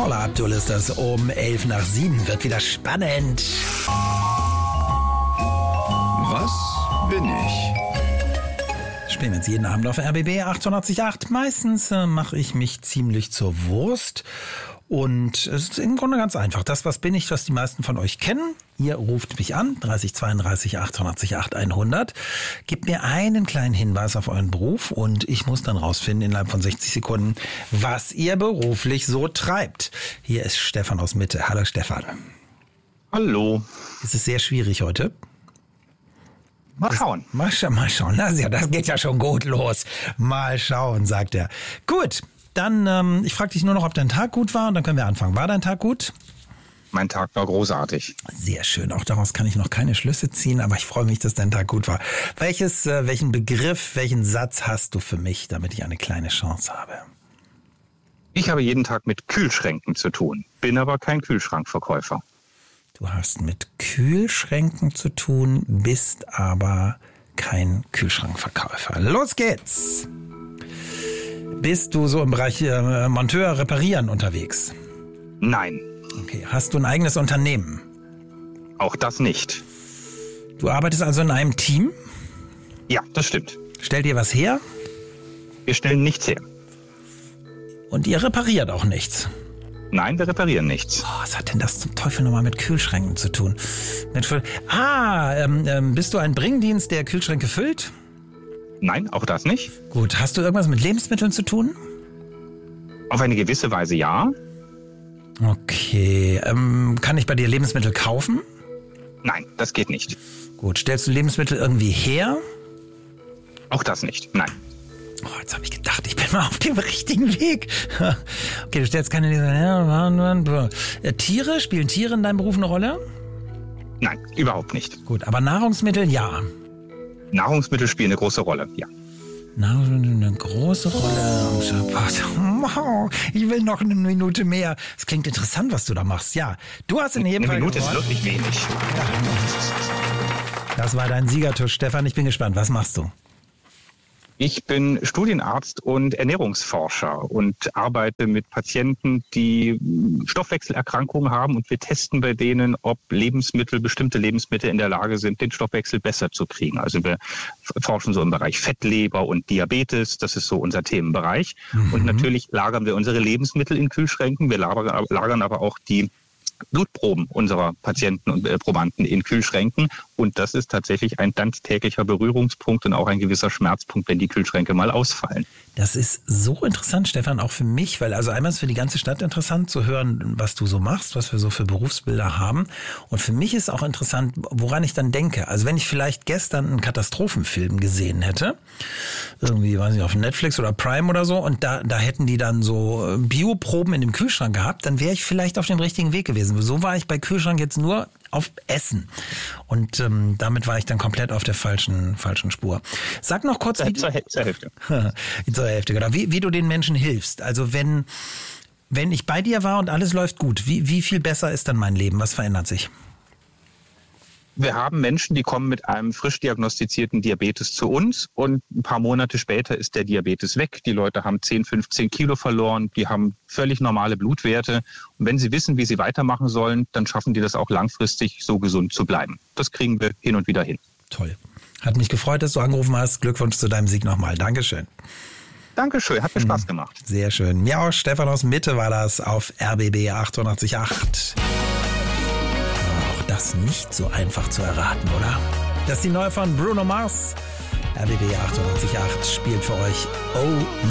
Paula Abdul ist das um 7:11. Wird wieder spannend. Was bin ich? Spielen wir jetzt jeden Abend auf RBB 888. Meistens mache ich mich ziemlich zur Wurst. Und es ist im Grunde ganz einfach. Das, was bin ich, was die meisten von euch kennen. Ihr ruft mich an, 30 32 880 8100. Gebt mir einen kleinen Hinweis auf euren Beruf und ich muss dann rausfinden innerhalb von 60 Sekunden, was ihr beruflich so treibt. Hier ist Stefan aus Mitte. Hallo Stefan. Hallo. Ist es sehr schwierig heute? Mal schauen. Mal schauen. Das geht ja schon gut los. Mal schauen, sagt er. Gut. Dann, ich frage dich nur noch, ob dein Tag gut war und dann können wir anfangen. War dein Tag gut? Mein Tag war großartig. Sehr schön. Auch daraus kann ich noch keine Schlüsse ziehen, aber ich freue mich, dass dein Tag gut war. Welchen Begriff, welchen Satz hast du für mich, damit ich eine kleine Chance habe? Ich habe jeden Tag mit Kühlschränken zu tun, bin aber kein Kühlschrankverkäufer. Du hast mit Kühlschränken zu tun, bist aber kein Kühlschrankverkäufer. Los geht's! Bist du so im Bereich Monteur, Reparieren unterwegs? Nein. Okay. Hast du ein eigenes Unternehmen? Auch das nicht. Du arbeitest also in einem Team? Ja, das stimmt. Stellt ihr was her? Wir stellen nichts her. Und ihr repariert auch nichts? Nein, wir reparieren nichts. Oh, was hat denn das zum Teufel nochmal mit Kühlschränken zu tun? Bist du ein Bringdienst, der Kühlschränke füllt? Nein, auch das nicht. Gut, hast du irgendwas mit Lebensmitteln zu tun? Auf eine gewisse Weise ja. Okay, kann ich bei dir Lebensmittel kaufen? Nein, das geht nicht. Gut, stellst du Lebensmittel irgendwie her? Auch das nicht, nein. Oh, jetzt habe ich gedacht, ich bin mal auf dem richtigen Weg. Okay, du stellst keine Lebensmittel her. Tiere, spielen Tiere in deinem Beruf eine Rolle? Nein, überhaupt nicht. Gut, aber Nahrungsmittel, ja. Nahrungsmittel spielen eine große Rolle, ja. Nahrungsmittel eine große Rolle. Wow, ich will noch eine Minute mehr. Es klingt interessant, was du da machst. Ja, du hast in jedem Fall Eine Minute gewonnen. ist wirklich wenig. Das war dein Siegertusch, Stefan. Ich bin gespannt. Was machst du? Ich bin Studienarzt und Ernährungsforscher und arbeite mit Patienten, die Stoffwechselerkrankungen haben und wir testen bei denen, ob bestimmte Lebensmittel in der Lage sind, den Stoffwechsel besser zu kriegen. Also wir forschen so im Bereich Fettleber und Diabetes, das ist so unser Themenbereich. Und natürlich lagern wir unsere Lebensmittel in Kühlschränken, wir lagern aber auch die Blutproben unserer Patienten und Probanden in Kühlschränken. Und das ist tatsächlich ein ganz täglicher Berührungspunkt und auch ein gewisser Schmerzpunkt, wenn die Kühlschränke mal ausfallen. Das ist so interessant, Stefan, auch für mich, weil also einmal ist für die ganze Stadt interessant zu hören, was du so machst, was wir so für Berufsbilder haben. Und für mich ist auch interessant, woran ich dann denke. Also wenn ich vielleicht gestern einen Katastrophenfilm gesehen hätte, irgendwie, weiß nicht, auf Netflix oder Prime oder so, und da hätten die dann so Bioproben in dem Kühlschrank gehabt, dann wäre ich vielleicht auf dem richtigen Weg gewesen. So war ich bei Kühlschrank jetzt nur auf Essen. Und damit war ich dann komplett auf der falschen Spur. Sag noch kurz, Zur Hälfte. Zur Hälfte, genau. Wie du den Menschen hilfst. Also wenn ich bei dir war und alles läuft gut, wie viel besser ist dann mein Leben? Was verändert sich? Wir haben Menschen, die kommen mit einem frisch diagnostizierten Diabetes zu uns und ein paar Monate später ist der Diabetes weg. Die Leute haben 10, 15 Kilo verloren, die haben völlig normale Blutwerte. Und wenn sie wissen, wie sie weitermachen sollen, dann schaffen die das auch langfristig, so gesund zu bleiben. Das kriegen wir hin und wieder hin. Toll. Hat mich gefreut, dass du angerufen hast. Glückwunsch zu deinem Sieg nochmal. Dankeschön. Dankeschön, hat mir Spaß gemacht. Sehr schön. Ja, auch Stefan aus Mitte war das auf RBB 888. Auch das nicht so einfach zu erraten, oder? Das ist die neue von Bruno Mars. RBB 888 spielt für euch Oh